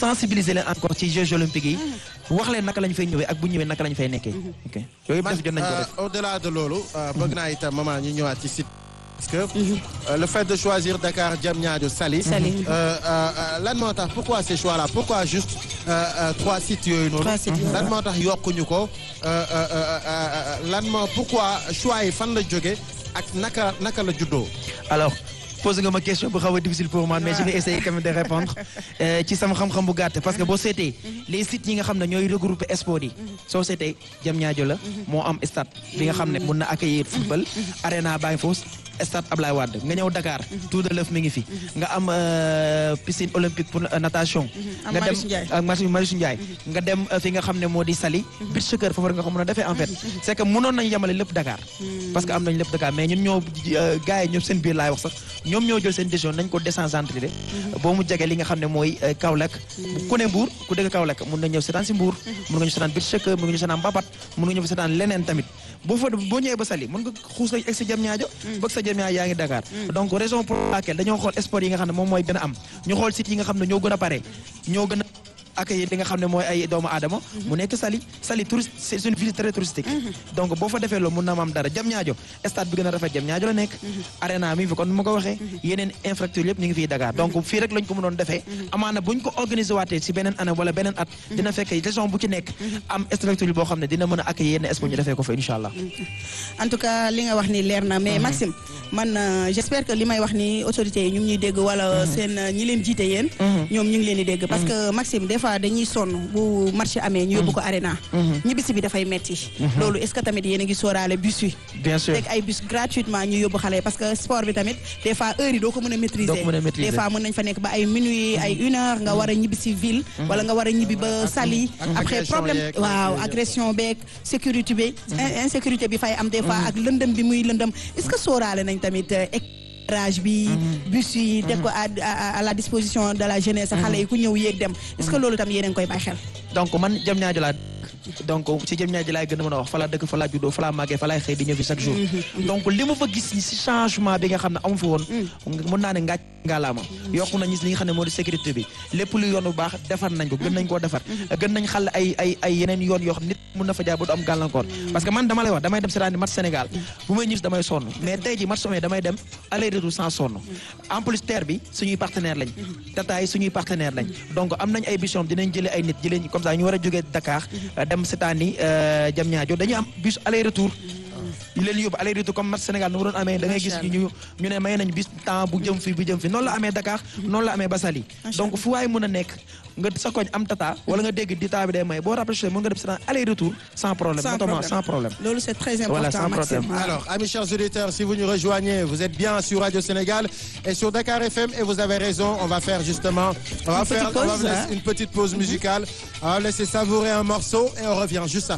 sensibiliser leen encore ci Jeux olympiques yi wax leen naka lañ fay ñëwee ak bu ñëwee naka lañ fay nekkee. ok yooyu yëpp def jot nañ ko def. au-delà de loolu. bëgg naa itam maman ñu ñëwaat ci site. parce que le fait de choisir Dakar Diamniadio Saly. lan moo tax pourquoi ces choix là pourquoi juste 3 sites yooyu noonu. lan moo tax yokkuñu ko lan moo pourquoi choix yi fan la jóge ak naka la juddoo. alors posé nga ma question bu xaw a difficile pour moi mais je vais essayer quand même de répondre ci sama xam-xam bu gàtt parce que boo seetee les sites yi nga xam ne ñooy regrouper sport yi soo seetee Diamniadio la moo am stade bi nga xam ne mun na accueillir football arena baa ngi foofu stade Ablaye Wade nga ñëw Dakar tout de l'œuf mi ngi fi nga am piscine olympique pour natation nga dem ak Marius Ndiaye nga dem fi nga xam ne moo di Saly beach soccer foofu nga ko mën a defee en fait c'est que mënoon nañu yemale lépp Dakar parce que am nañu lépp Dakar mais ñun ñoo gars yi ñoom seen biir laay wax sax ñoom ñoo jël seen décision nañ ko décentraliser boo mu jege li nga xam ne mooy Kaolack ku ne Mbour ku dëgg Kaolack mun na ñëw seetaan si Mbour mun nga ñu seetaan beach soccer mun nga ñu seetaan Mbapat mun nga ñëw seetaan leneen tamit boo ñëwee ba Saly mën nga xuus la egg si Diamniadio bëgg sa Diamniadio yaa ngi Dakar donc raison pour laquelle dañoo xool sport yi nga xam ne moom mooy gën a am ñu xool sites yi nga xam ne ñoo gën a pare ñoo gën a accueillir li nga xam ne mooy ay doomu aadama mu nekk Saly touriste c'est une ville très touristique donc boo fa defee loolu mun na am dara Diamniadio stade bi gën a rafet Diamniadio la nekk arena mi fi kon ma ko waxee yeneen infrastructure yëpp ñu ngi fii Dakar donc fii rek lañ ko mënoon defee amaana buñ ko organiser waatee si beneen année wala beneen at dina fekk région bu ci nekk am structure boo xam ne dina mën a accueillir yenn sport ñu defee ko fa incha allah. en tout cas li nga wax ni leer na mais Maxime man j'espère que li may wax ni autorités yi ñu ngi ñuy dégg wala seen ñi leen jiite yéen ñoom ñu ngi leen di dégg parce que Maxime des fois dañuy sonn bu marché amee ñu yóbbu ko arena ñibbisi bi dafay metti loolu est-ce que tamit yéen a ngi sóoraale bus yi bien sûr teg ay bus gratuitement ñu yóbbu xale parce que sport bi tamit des fois heure yi doo ko mën a maîtriser des fois mën nañ fa nekk ba ay minuit ay 1h nga war a ñibbi si ville wala nga war a ñibbi ba Saly après problème waaw agression beeg sécurité bi insécurité bi fay am des fois ak lëndëm bi muy lëndëm est-ce que sóoraale nañ tamit éclairage bi bus yi teg ko à la disposition de la jeunesse xale yi ku ñëw yéeg dem est-ce que loolu tam yéen a ngi koy bàyyi xel donc man Diamniadio laa donc ci Diamniadio laay gën a mën a wax fa laa dëkk fa laa juddoo fa laa màggee fa laay xëy di ñëw fi chaque jour donc li ma fa gis ni si changement bi nga xam ne amu fi woon mën naa ne ngaaj ngaalaama yokku nañu li nga xam ne moo di sécurité bi lépp lu yoon bu baax defar nañ ko gën nañ koo defar gën nañ xal ay yeneen yoon yoo xam nit mën na fa jaar ba du am gàllankoor parce que man dama lay wax damay dem seetaani match Sénégal bu may ñibbi damay sonn mais tey ji match amee damay dem aller retour sans sonn en plus terre bi suñuy partenaire lañ Tata yi suñuy partenaire lañ donc am nañ ay bus dinañ jëlee ay nit jëlee comme ça ñu war a jógee Dakar dem seetaani Diamniadio dañuy am bus aller retour ñu leen yóbbu aller retour comme match Sénégal nu mu doon amee da ngay gis ñu ne may nañ bis temps bu jëm fi noonu la amee Dakar noonu la amee ba Saly donc fu waay mën a nekk nga sa koñ am tata wala nga dégg di temps bi day may boo rapproché mën nga def seetaan aller retour sans problème sans problème loolu c'est très important voilà sans problème. Alors amis chers auditeurs, si vous nous rejoignez, vous êtes bien sur Radio Sénégal et sur Dakar FM et vous avez raison, on va faire justement on va vous laisser une petite pause musicale, on va laisser savourer un morceau et on revient juste après.